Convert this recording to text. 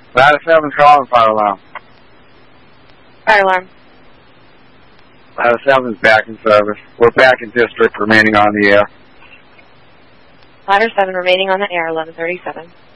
Ladder 7's calling fire alarm. Fire alarm. Ladder 7's back in service. We're back in district, remaining on the air. Ladder 7 remaining on the air, 1137.